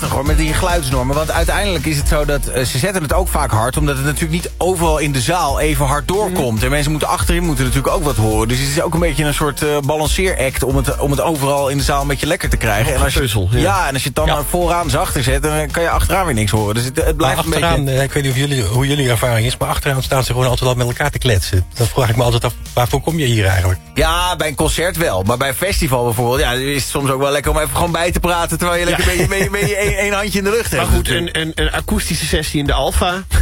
lastig hoor, met die geluidsnormen. Want uiteindelijk is het zo dat ze zetten het ook vaak hard, omdat het natuurlijk niet overal in de zaal even hard doorkomt. En mensen moeten achterin natuurlijk ook wat horen. Dus het is ook een beetje een soort balanceeract om het overal in de zaal een beetje lekker te krijgen. En als je, en als je het dan vooraan zachter zet, dan kan je achteraan weer niks horen. Dus het blijft achteraan, een beetje... ik weet niet hoe jullie ervaring is, maar achteraan staan ze gewoon altijd al met elkaar te kletsen. Dan vraag ik me altijd af, waarvoor kom je hier eigenlijk? Ja, bij een concert wel. Maar bij een festival bijvoorbeeld, is het soms ook wel lekker om even gewoon bij te praten, terwijl je lekker een beetje één handje in de lucht hebt. Maar goed, een akoestische sessie in de Alfa.